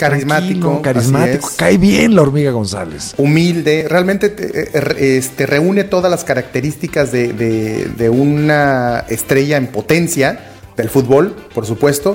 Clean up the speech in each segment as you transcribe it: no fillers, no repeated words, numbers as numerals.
carismático, cae bien la Hormiga González. Humilde, realmente reúne todas las características de una estrella en potencia del fútbol, por supuesto,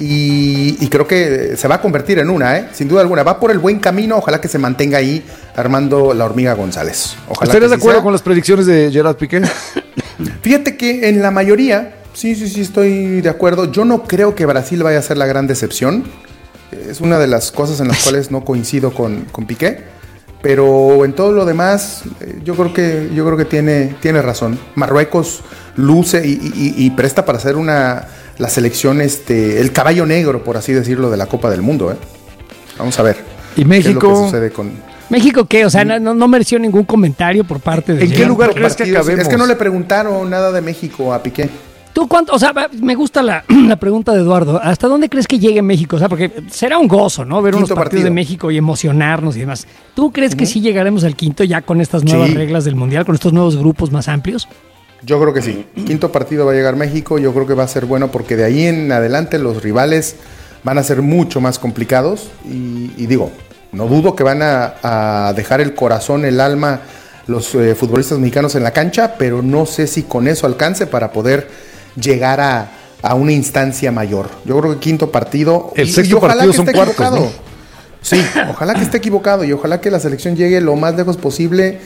y creo que se va a convertir en una, sin duda alguna. Va por el buen camino, ojalá que se mantenga ahí Armando la Hormiga González. ¿Estarías de acuerdo con las predicciones de Gerard Piqué? Fíjate que en la mayoría, sí, estoy de acuerdo. Yo no creo que Brasil vaya a ser la gran decepción. Es una de las cosas en las cuales no coincido con Piqué, pero en todo lo demás yo creo que tiene razón. Marruecos luce y presta para ser la selección, el caballo negro, por así decirlo, de la Copa del Mundo. Vamos a ver. ¿Y México? ¿Qué es lo que sucede con ¿México qué? O sea, no mereció ningún comentario por parte de... ¿En qué lugar crees que acabemos? Es que no le preguntaron nada de México a Piqué. ¿Tú cuánto? O sea, me gusta la pregunta de Eduardo. ¿Hasta dónde crees que llegue México? O sea, porque será un gozo, ¿no? Ver unos partidos de México y emocionarnos y demás. ¿Tú crees que sí llegaremos al quinto ya con estas nuevas reglas del Mundial, con estos nuevos grupos más amplios? Yo creo que sí. Quinto partido va a llegar México. Yo creo que va a ser bueno porque de ahí en adelante los rivales van a ser mucho más complicados. Y digo, no dudo que van a dejar el corazón, el alma, los futbolistas mexicanos en la cancha, pero no sé si con eso alcance para poder llegar a una instancia mayor. Yo creo que quinto partido. El sexto partido son cuartos, ¿no? Sí, ojalá que esté equivocado y ojalá que la selección llegue lo más lejos posible.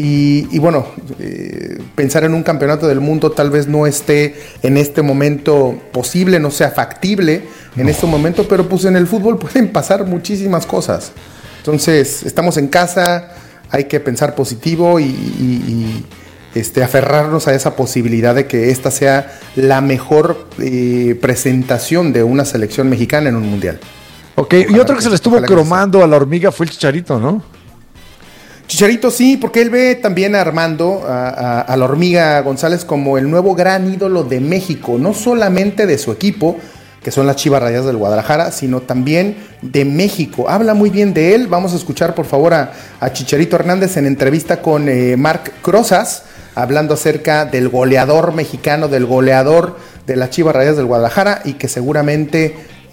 Y bueno, pensar en un campeonato del mundo tal vez no esté en este momento posible, no sea factible en este momento, pero pues en el fútbol pueden pasar muchísimas cosas. Entonces, estamos en casa, hay que pensar positivo y aferrarnos a esa posibilidad de que esta sea la mejor presentación de una selección mexicana en un mundial. Ok, y otro que se le estuvo cromando a la Hormiga fue el Chicharito, ¿no? Chicharito sí, porque él ve también a Armando, a la Hormiga González, como el nuevo gran ídolo de México, no solamente de su equipo, que son las Chivas Rayadas del Guadalajara, sino también de México. Habla muy bien de él. Vamos a escuchar por favor a Chicharito Hernández en entrevista con Marc Crozas, hablando acerca del goleador mexicano, del goleador de las Chivas Rayadas del Guadalajara y que seguramente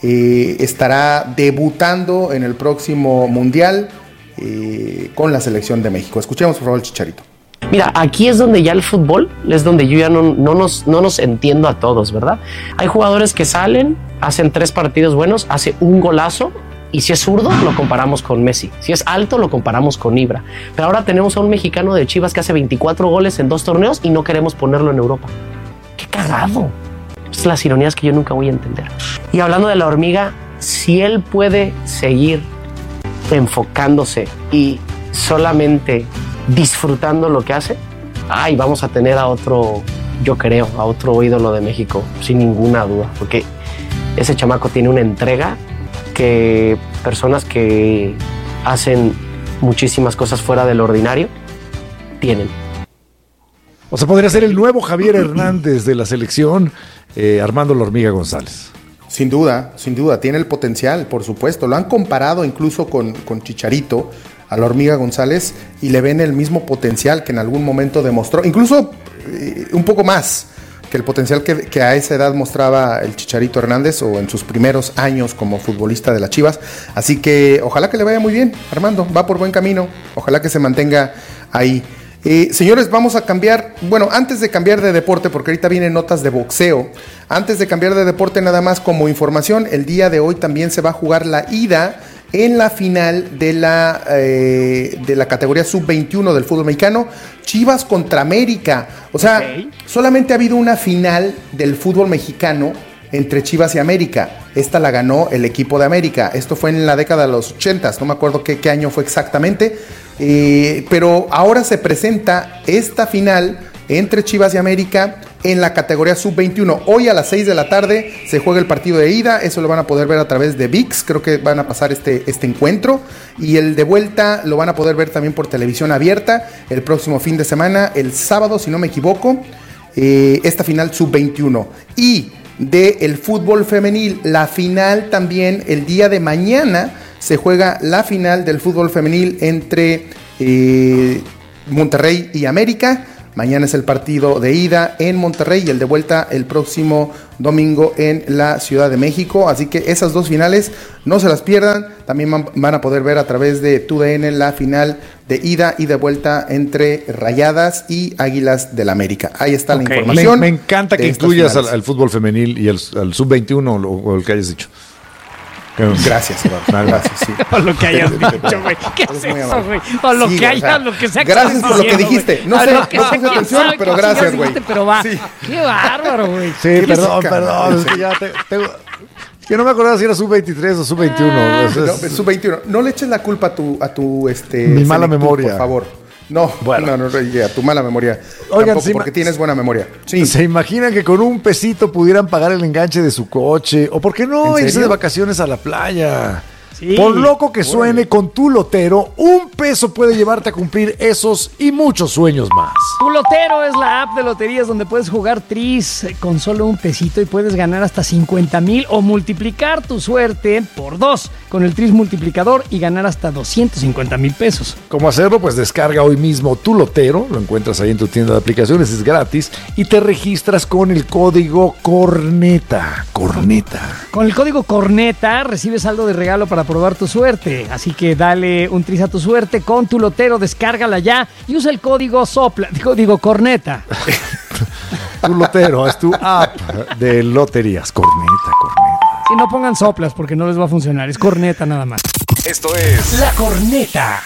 estará debutando en el próximo Mundial con la selección de México. Escuchemos por favor el Chicharito. Mira, aquí es donde ya el fútbol es donde yo ya no nos entiendo a todos, ¿verdad? Hay jugadores que salen, hacen 3 partidos buenos, hace un golazo y si es zurdo lo comparamos con Messi, si es alto lo comparamos con Ibra. Pero ahora tenemos a un mexicano de Chivas que hace 24 goles en 2 torneos y no queremos ponerlo en Europa. ¡Qué cagado! Estas son las ironías que yo nunca voy a entender. Y hablando de la Hormiga, si él puede seguir enfocándose y solamente disfrutando lo que hace, vamos a tener a otro, yo creo, a otro ídolo de México, sin ninguna duda, porque ese chamaco tiene una entrega que personas que hacen muchísimas cosas fuera del ordinario tienen. O sea, podría ser el nuevo Javier Hernández de la selección, Armando la Hormiga González. Sin duda, tiene el potencial, por supuesto. Lo han comparado incluso con Chicharito, a la Hormiga González, y le ven el mismo potencial que en algún momento demostró, incluso un poco más que el potencial que a esa edad mostraba el Chicharito Hernández o en sus primeros años como futbolista de las Chivas. Así que ojalá que le vaya muy bien, Armando, va por buen camino, ojalá que se mantenga ahí. Señores, vamos a cambiar, bueno, antes de cambiar de deporte, porque ahorita vienen notas de boxeo, antes de cambiar de deporte nada más como información, el día de hoy también se va a jugar la ida en la final de la categoría sub-21 del fútbol mexicano, Chivas contra América. O sea, solamente ha habido una final del fútbol mexicano entre Chivas y América. Esta la ganó el equipo de América. Esto fue en la década de los 80s, no me acuerdo qué año fue exactamente, pero ahora se presenta esta final entre Chivas y América en la categoría sub-21. Hoy a las 6 de la tarde se juega el partido de ida, eso lo van a poder ver a través de ViX, creo que van a pasar este encuentro, y el de vuelta lo van a poder ver también por televisión abierta el próximo fin de semana, el sábado, si no me equivoco, esta final sub-21. Y del fútbol femenil, la final también el día de mañana se juega la final del fútbol femenil entre Monterrey y América. Mañana es el partido de ida en Monterrey y el de vuelta el próximo domingo en la Ciudad de México. Así que esas dos finales no se las pierdan. También van a poder ver a través de TUDN la final de ida y de vuelta entre Rayadas y Águilas del América. Ahí está la información. Me encanta que incluyas al fútbol femenil y al sub-21 o el que hayas dicho. Gracias, Eduardo. Gracias, sí. O lo que hayas dicho, güey. ¿Qué es eso, güey? O lo que hayas, lo que sea que gracias por lo que dijiste. No sé, no puse atención, pero gracias, güey. Pero va. Sí. Qué bárbaro, güey. Sí, perdón. Es que ya que no me acordaba si era sub-23 o sub-21. Sub-21. No le eches la culpa a tu mi mala memoria. Por favor. No, a tu mala memoria. Oigan, tampoco, porque tienes buena memoria. Sí. ¿Se imaginan que con un pesito pudieran pagar el enganche de su coche? ¿O por qué no irse de vacaciones a la playa? Sí. Por loco que suene, con Tu Lotero, $1 puede llevarte a cumplir esos y muchos sueños más. Tu Lotero es la app de loterías donde puedes jugar tris con solo $1 y puedes ganar hasta 50,000 o multiplicar tu suerte por 2 con el tris multiplicador y ganar hasta 250,000 pesos. ¿Cómo hacerlo? Pues descarga hoy mismo Tu Lotero, lo encuentras ahí en tu tienda de aplicaciones, es gratis y te registras con el código CORNETA. Con el código CORNETA recibes saldo de regalo para probar tu suerte, así que dale un tris a tu suerte con Tu Lotero, descárgala ya y usa el código CORNETA. Tu Lotero es tu app de loterías. Corneta. Si no pongan soplas porque no les va a funcionar, es corneta nada más. Esto es La Corneta.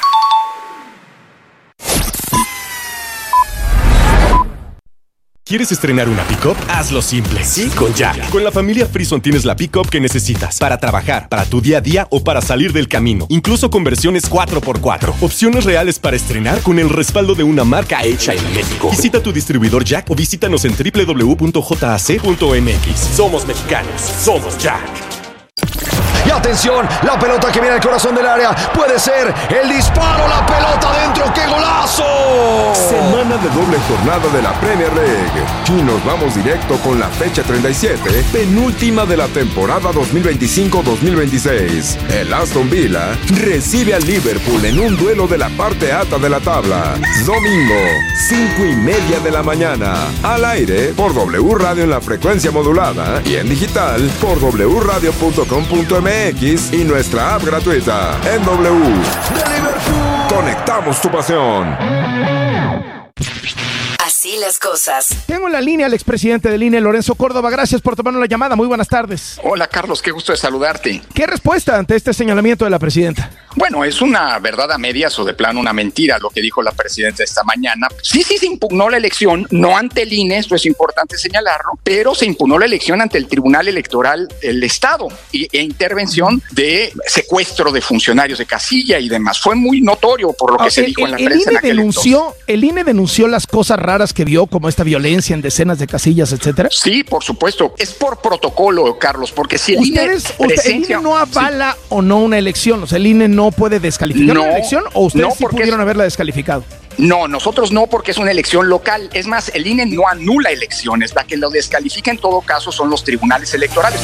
¿Quieres estrenar una pick-up? Hazlo simple. Sí, con Jack. Con la familia Frison tienes la pick-up que necesitas para trabajar, para tu día a día o para salir del camino. Incluso con versiones 4x4. Opciones reales para estrenar con el respaldo de una marca hecha en México. Visita tu distribuidor Jack o visítanos en www.jac.mx. Somos mexicanos. Somos Jack. Y atención, la pelota que viene al corazón del área. Puede ser el disparo, la pelota dentro. ¡Qué golazo! Semana de doble jornada de la Premier League. Y nos vamos directo con la fecha 37, penúltima de la temporada 2025-2026. El Aston Villa recibe al Liverpool en un duelo de la parte alta de la tabla. Domingo, 5:30 de la mañana. Al aire por W Radio en la frecuencia modulada y en digital por wradio.com.mx y nuestra app gratuita en W. De Liverpool. Conectamos tu pasión. Así las cosas. Tengo en la línea al expresidente del INE, Lorenzo Córdoba. Gracias por tomarnos la llamada. Muy buenas tardes. Hola, Carlos. Qué gusto de saludarte. ¿Qué respuesta ante este señalamiento de la presidenta? Bueno, es una verdad a medias o de plano una mentira lo que dijo la presidenta esta mañana. Sí se impugnó la elección, no ante el INE, esto es importante señalarlo, pero se impugnó la elección ante el Tribunal Electoral del Estado e intervención de secuestro de funcionarios de casilla y demás. Fue muy notorio por lo que se dijo en la prensa. ¿El INE denunció las cosas raras que vio, como esta violencia en decenas de casillas, etcétera? Sí, por supuesto. Es por protocolo, Carlos, porque si el INE no avala o no una elección, o sea, el INE no puede descalificar una elección, o ustedes sí pudieron haberla descalificado. No, nosotros no, porque es una elección local. Es más, el INE no anula elecciones. La que lo descalifica en todo caso son los tribunales electorales.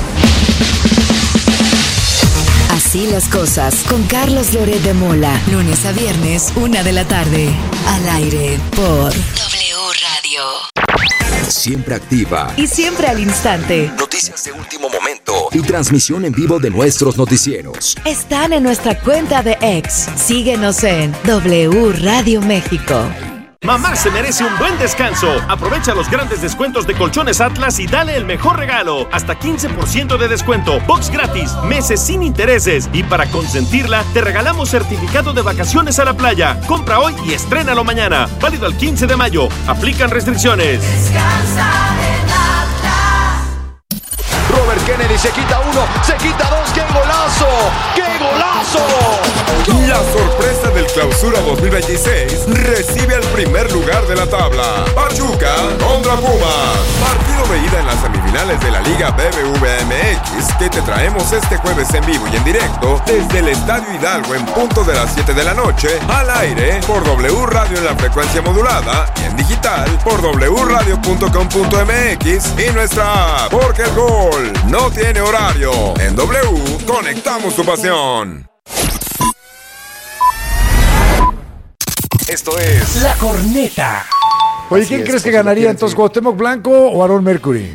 Así las cosas, con Carlos Loret de Mola. Lunes a viernes, 1 de la tarde. Al aire por W Radio. Siempre activa y siempre al instante. Noticias de último momento y transmisión en vivo de nuestros noticieros. Están en nuestra cuenta de X. Síguenos en W Radio México. Mamá se merece un buen descanso. Aprovecha los grandes descuentos de Colchones Atlas y dale el mejor regalo. Hasta 15% de descuento, box gratis, meses sin intereses. Y para consentirla, te regalamos certificado de vacaciones a la playa. Compra hoy y estrénalo mañana. Válido al 15 de mayo. Aplican restricciones. Descansa en Atlas. Robert Kennedy se quita uno, se quita dos. ¡Qué golazo! ¡Qué golazo! La sorpresa del Clausura 2026 recibe el primer lugar de la tabla. Pachuca contra Pumas. Partido de ida en las semifinales de la Liga BBVA MX que te traemos este jueves en vivo y en directo desde el Estadio Hidalgo en punto de las 7 de la noche, al aire por W Radio en la frecuencia modulada y en digital por wradio.com.mx y nuestra app, porque el gol no tiene horario. En W conectamos tu pasión. Esto es La Corneta. Oye, ¿quién crees que ganaría entonces, Cuauhtémoc Blanco o Aaron Mercury?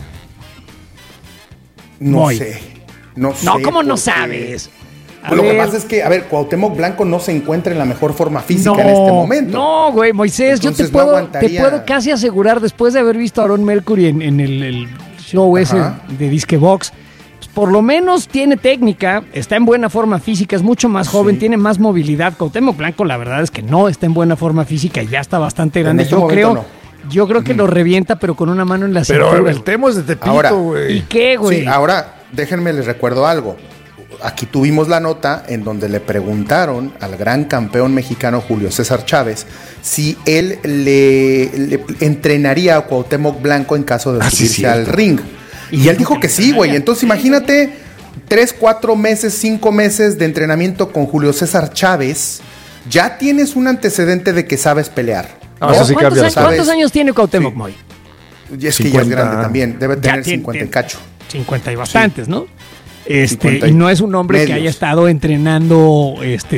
No sé. No, ¿cómo no sabes? Lo que pasa es que, Cuauhtémoc Blanco no se encuentra en la mejor forma física en este momento. No, güey, Moisés, entonces, yo te puedo casi asegurar, después de haber visto a Aaron Mercury en el show ese de Disque Box, pues por lo menos tiene técnica, está en buena forma física, es mucho más joven, tiene más movilidad. Cuauhtémoc Blanco, la verdad es que no está en buena forma física y ya está bastante grande. Yo creo que lo revienta, pero con una mano en la cintura. Pero el tema es de Tepito, güey. ¿Y qué, güey? Sí, ahora, déjenme les recuerdo algo. Aquí tuvimos la nota en donde le preguntaron al gran campeón mexicano Julio César Chávez si él le entrenaría a Cuauhtémoc Blanco en caso de subirse al ring. Y él dijo que sí, güey. Entonces imagínate 3, 4 meses, 5 meses de entrenamiento con Julio César Chávez. Ya tienes un antecedente de que sabes pelear. ¿Cuántos años tiene Cuauhtémoc, Moy? Y es 50. Que ya es grande también. Debe tener 50 y cacho. 50 y bastantes, ¿no? Y no es un hombre que haya estado entrenando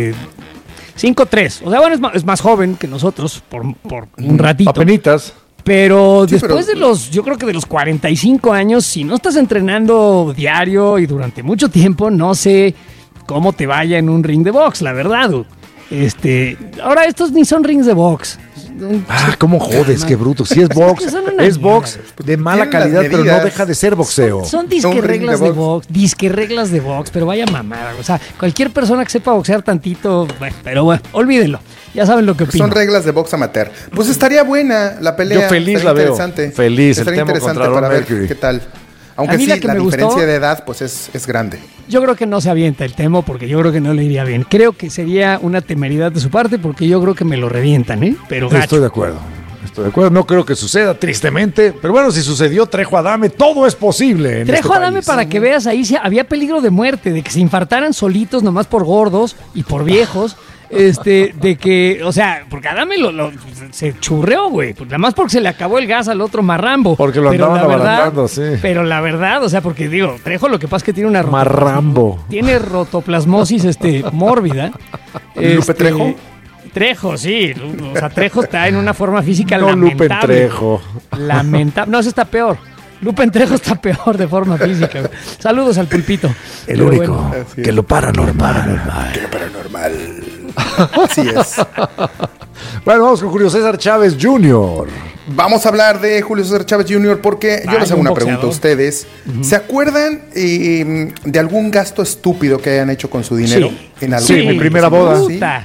5'3". O sea, bueno, es más joven que nosotros por un ratito. Apenitas. Pero después de yo creo que de los 45 años, si no estás entrenando diario y durante mucho tiempo, no sé cómo te vaya en un ring de box, la verdad. Ahora estos ni son rings de box. ¿Cómo jodes? Qué bruto. Si es box, es box de mala calidad, pero no deja de ser boxeo. Son disque reglas de box, pero vaya mamada. O sea, cualquier persona que sepa boxear tantito, pero bueno, olvídenlo. Ya saben lo que opino. Son reglas de box amateur. Pues estaría buena la pelea. Yo feliz la veo. Feliz. Estaría interesante para ver qué tal. Aunque sí, la diferencia de edad pues es grande. Yo creo que no se avienta el Temo porque yo creo que no le iría bien. Creo que sería una temeridad de su parte porque yo creo que me lo revientan, ¿eh? Pero gacho. Estoy de acuerdo. No creo que suceda, tristemente. Pero bueno, si sucedió Trejo Adame, todo es posible. Trejo Adame, para que veas, ahí había peligro de muerte, de que se infartaran solitos nomás por gordos y por viejos. De que, o sea, porque Adame se churreó, güey. Nada más porque se le acabó el gas al otro marrambo. Porque lo andaban abarandando, sí. Pero la verdad, o sea, porque digo, Trejo lo que pasa es que tiene una marrambo. Tiene rotoplasmosis mórbida. ¿Lupe Trejo? Trejo, sí. O sea, Trejo está en una forma física lamentable. Lupe Trejo. Lamentable. No, eso está peor. Lupe Trejo está peor de forma física. Güey. Saludos al Pulpito. El único que lo paranormal. Así es. Bueno, vamos con Julio César Chávez Jr. Vamos a hablar de Julio César Chávez Jr. porque yo les hago una pregunta a ustedes. ¿Se acuerdan de algún gasto estúpido que hayan hecho con su dinero? Sí, mi primera boda. Puta.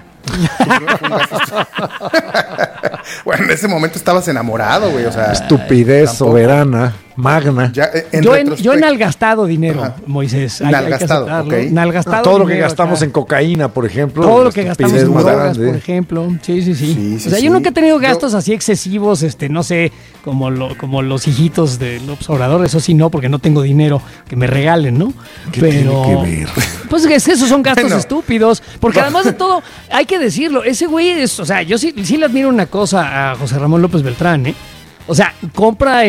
Bueno, en ese momento estabas enamorado, güey. O sea, estupidez soberana, magna. Ya, yo he nalgastado dinero, Moisés. Nalgastado, Nalgastado todo lo que gastamos en cocaína, por ejemplo. Todo lo que gastamos en drogas, por ejemplo. Sí. O sea, yo nunca he tenido gastos así excesivos, no sé, como los hijitos de López Obrador. Eso sí, no, porque no tengo dinero que me regalen, ¿no? ¿Qué tiene que ver? Pues esos son gastos estúpidos. Porque además de todo, hay que decirlo, ese güey o sea, yo sí le admiro una cosa a José Ramón López Beltrán, ¿eh? O sea, compra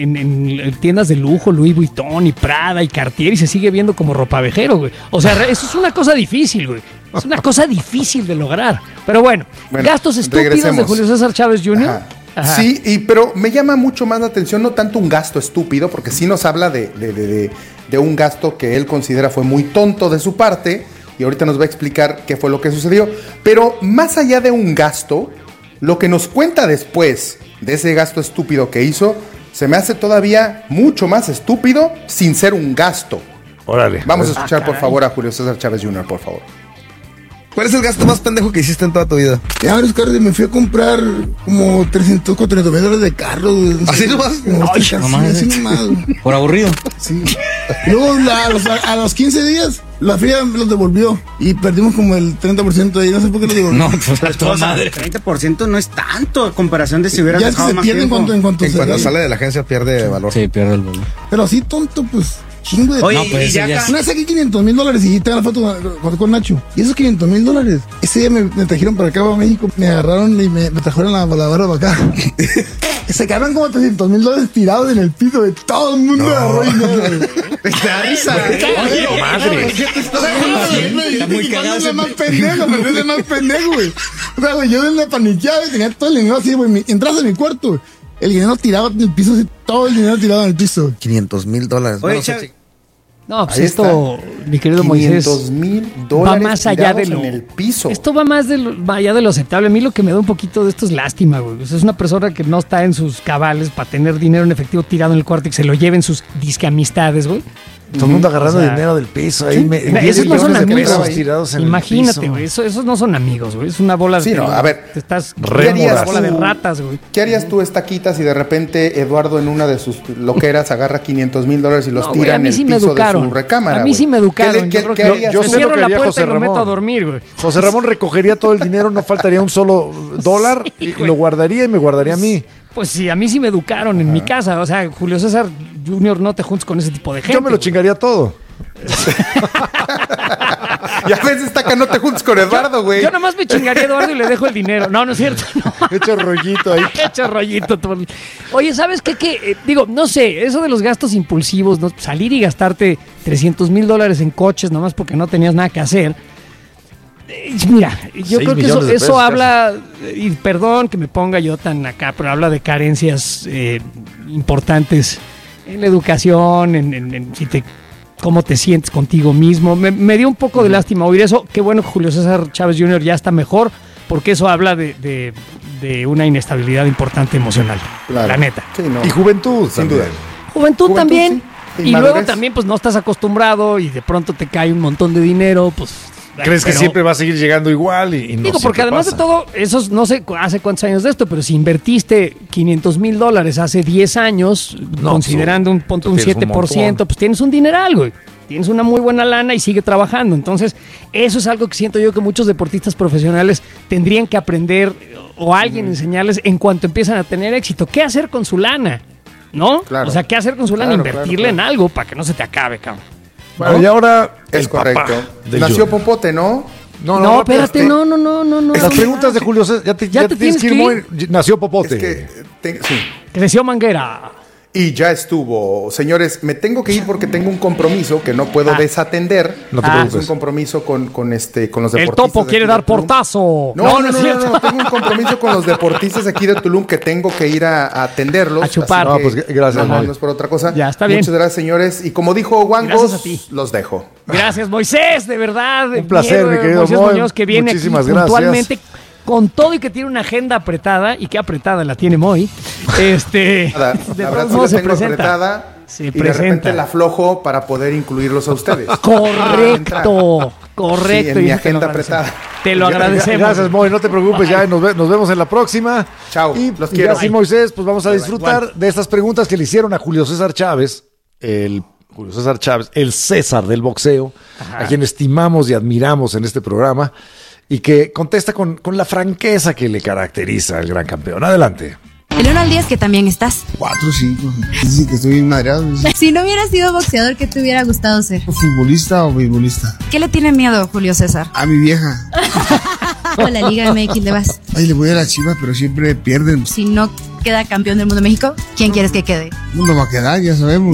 en tiendas de lujo, Louis Vuitton y Prada y Cartier y se sigue viendo como ropavejero, güey. O sea, eso es una cosa difícil, güey. Es una cosa difícil de lograr. Pero bueno, gastos estúpidos de Julio César Chávez Jr. Ajá. Sí, pero me llama mucho más la atención, no tanto un gasto estúpido, porque sí nos habla de un gasto que él considera fue muy tonto de su parte, y ahorita nos va a explicar qué fue lo que sucedió. Pero más allá de un gasto, lo que nos cuenta después de ese gasto estúpido que hizo, se me hace todavía mucho más estúpido sin ser un gasto. Órale. Vamos a escuchar, por favor, a Julio César Chávez Jr., por favor. ¿Cuál es el gasto más pendejo que hiciste en toda tu vida? Ya varios carros y me fui a comprar como 300, $400,000 de carros. ¿Así nomás? Así nomás. ¿Por aburrido? Sí. Y luego a los 15 días la FIA los devolvió y perdimos como el 30% de ahí. No sé por qué los devolvió. No, pues la toda madre. 30% no es tanto a comparación de si hubieras dejado más tiempo. En cuanto sale de la agencia pierde valor. Sí, pierde el valor. Pero así tonto, pues... Chingo de... Oye, no, pues una saqué $500,000 y tengo la foto con Nacho. Y esos $500,000, ese día me trajeron para acá, para México. Me agarraron y me trajeron la barra para acá. Se quedaron como $300,000 tirados en el piso de todo el mundo. Me da risa. Madre. Está muy cagado. Es más pendejo, güey. O sea, güey, yo de la paniqueada tenía todo el dinero así, güey. Entras a mi cuarto El dinero tirado en el piso, todo el dinero tirado en el piso. $500,000. Oye, no, pues esto, mi querido Moisés, $500,000 va más allá de lo, en el piso. Esto va más allá de lo aceptable. A mí lo que me da un poquito de esto es lástima, güey. O sea, es una persona que no está en sus cabales para tener dinero en efectivo tirado en el cuarto y que se lo lleven sus disque amistades, güey. Todo el mundo agarrando dinero del piso. Ahí esos no son amigos. Tirados en Imagínate, el güey. Esos no son amigos, güey. Es una bola de... Sí, no, a ver. Te estás... Una bola de ratas, güey. ¿Qué harías tú, Estaquitas, si de repente Eduardo en una de sus loqueras agarra $500,000 y los tira en el piso de su recámara? A mí sí me educaron. ¿Qué harías? Yo cierro la puerta y lo meto a dormir, güey. José Ramón recogería todo el dinero, no faltaría un solo dólar, y lo guardaría y me guardaría a mí. Pues sí, a mí sí me educaron en mi casa. O sea, Julio César Jr., no te juntes con ese tipo de gente. Yo me lo chingaría todo. Y a veces está que no te juntes con Eduardo, güey. Yo nada más me chingaría a Eduardo y le dejo el dinero. No es cierto. No. Echa rollito ahí. Echa rollito. Oye, ¿sabes qué? Digo, no sé, eso de los gastos impulsivos, ¿no? Salir y gastarte $300,000 en coches nomás porque no tenías nada que hacer. Mira, yo creo que eso habla, y perdón que me ponga yo tan acá, pero habla de carencias importantes en la educación, en cómo te sientes contigo mismo. Me dio un poco de lástima oír eso. Qué bueno que Julio César Chávez Jr. ya está mejor, porque eso habla de una inestabilidad importante emocional. Claro. La neta. Sí, no. Y juventud, sin duda. Juventud también. Sí. Y luego también, pues no estás acostumbrado y de pronto te cae un montón de dinero, pues... ¿Crees que siempre va a seguir llegando igual? Y no digo, porque además de todo, esos no sé hace cuántos años de esto, pero si invertiste $500,000 hace 10 años, considerando un 7%, pues tienes un dineral, güey. Tienes una muy buena lana y sigue trabajando. Entonces, eso es algo que siento yo que muchos deportistas profesionales tendrían que aprender o alguien enseñarles en cuanto empiezan a tener éxito. ¿Qué hacer con su lana? ¿No? Claro. O sea, ¿qué hacer con su lana? Invertirle en algo para que no se te acabe, cabrón. Bueno, y ahora es correcto. Nació Popote, ¿no? No, espérate, no. Las preguntas de Julio César, ya te tienes que ir muy... Nació Popote. Es que, sí. Creció Manguera. Y ya estuvo. Señores, me tengo que ir porque tengo un compromiso que no puedo desatender. No te preocupes. Es un compromiso con los deportistas. El Topo quiere dar portazo. No. Tengo un compromiso con los deportistas aquí de Tulum que tengo que ir a atenderlos. A chupar. No, pues gracias. No es por otra cosa. Ya, está bien. Muchas gracias, señores. Y como dijo Wangos, los dejo. Gracias, Moisés, de verdad. Un placer, mi querido Moisés Muñoz, que viene aquí puntualmente. Con todo y que tiene una agenda apretada, y qué apretada la tiene Moy, de todos modos se presenta. Y de repente la aflojo para poder incluirlos a ustedes. Correcto. Sí, en mi agenda apretada. Te lo agradecemos. Gracias, Moy, no te preocupes, ya nos vemos en la próxima. Chao, los quiero. Y así, Moisés, pues vamos a disfrutar de estas preguntas que le hicieron a Julio César Chávez, el César del boxeo, a quien estimamos y admiramos en este programa, y que contesta con la franqueza que le caracteriza al gran campeón. Adelante. El 1 al 10, que también estás. 4, 5. Sí, que estoy bien madreado. Si no hubieras sido boxeador, ¿qué te hubiera gustado ser? ¿Futbolista o beisbolista? ¿Qué le tiene miedo Julio César? A mi vieja. ¿O a la Liga MX le vas? Ay, le voy a la Chivas, pero siempre pierden. Si no queda campeón del mundo México, ¿quién quieres que quede? No va a quedar, ya sabemos.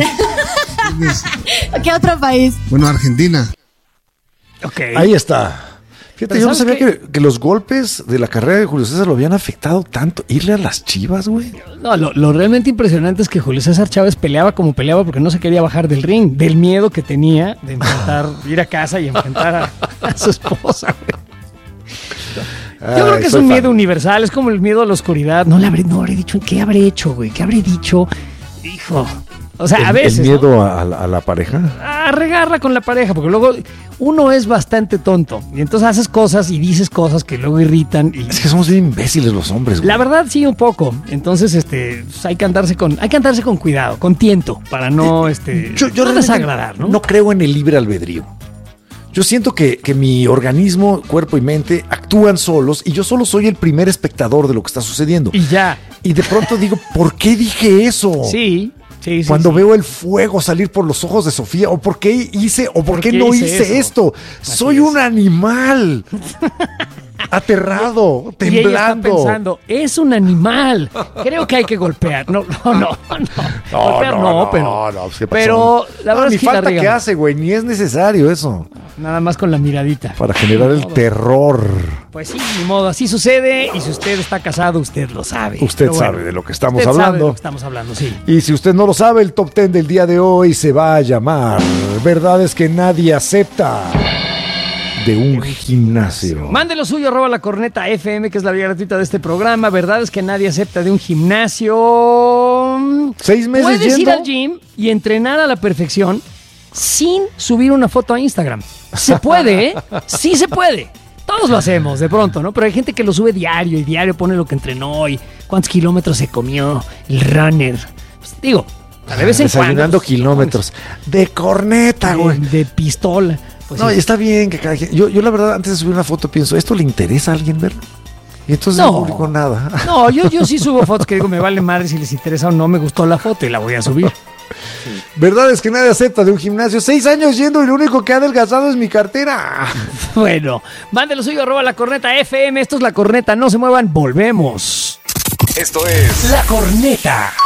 ¿Qué otro país? Bueno, Argentina. Okay. Ahí está. Fíjate, yo no sabía que los golpes de la carrera de Julio César lo habían afectado tanto. ¿Irle a las Chivas, güey? No, lo realmente impresionante es que Julio César Chávez peleaba como peleaba porque no se quería bajar del ring, del miedo que tenía de enfrentar, ir a casa y enfrentar a su esposa, güey. Yo creo que es un miedo universal, es como el miedo a la oscuridad. No habré dicho, ¿qué habré hecho, güey? ¿Qué habré dicho? Hijo. O sea, a veces. ¿El miedo a la pareja? A regarla con la pareja, porque luego uno es bastante tonto. Y entonces haces cosas y dices cosas que luego irritan. Y... Es que somos bien imbéciles los hombres, güey. La verdad, sí, un poco. Entonces, pues hay que andarse con cuidado, con tiento, para no, no desagradar, ¿no? No creo en el libre albedrío. Yo siento que mi organismo, cuerpo y mente actúan solos y yo solo soy el primer espectador de lo que está sucediendo. Y ya. Y de pronto digo, ¿por qué dije eso? Sí. Cuando veo el fuego salir por los ojos de Sofía, o por qué hice, o por qué no hice esto. Soy un animal. aterrado, temblando. Y ella está pensando, es un animal. Creo que hay que golpear. No. Golpear no, pero. Pues, ¿qué pasó? Pero la verdad es que ni falta que hace, güey. Ni es necesario eso. Nada más con la miradita. Para generar el terror. Pues sí, ni modo, así sucede. Y si usted está casado, usted lo sabe. Usted sabe de lo que estamos usted hablando. Sabe de lo que estamos hablando, sí. Y si usted no lo sabe, el top 10 del día de hoy se va a llamar Verdades que nadie acepta de un gimnasio. Mande lo suyo, @la corneta FM, que es la vía gratuita de este programa. Verdades que nadie acepta de un gimnasio. 6 meses Puedes yendo. ir al gym y entrenar a la perfección sin subir una foto a Instagram. Se puede, ¿eh? Sí se puede. Todos lo hacemos de pronto, ¿no? Pero hay gente que lo sube diario y diario pone lo que entrenó y cuántos kilómetros se comió, el runner. Pues, digo, de vez en desayunando cuando. kilómetros. De corneta, güey. De pistola. Pues no, sí. y está bien que cada quien. Yo la verdad, antes de subir una foto pienso, ¿esto le interesa a alguien ver? Y entonces no publico nada. No, yo sí subo fotos que digo, me vale madre si les interesa o no, me gustó la foto y la voy a subir. Sí. Verdades que nadie acepta de un gimnasio. 6 años yendo y lo único que ha adelgazado es mi cartera. Bueno, mándelo suyo, @la corneta FM. Esto es La Corneta, no se muevan, volvemos. Esto es La Corneta.